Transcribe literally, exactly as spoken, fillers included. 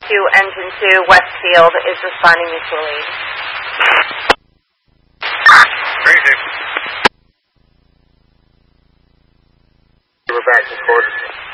to Engine two, Westfield is responding mutual aid. We're back to quarters.